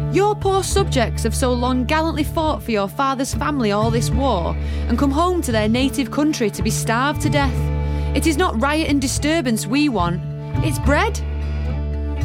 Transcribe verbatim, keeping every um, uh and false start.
Your poor subjects have so long gallantly fought for your father's family all this war, and come home to their native country to be starved to death. It is not riot and disturbance we want, it's bread.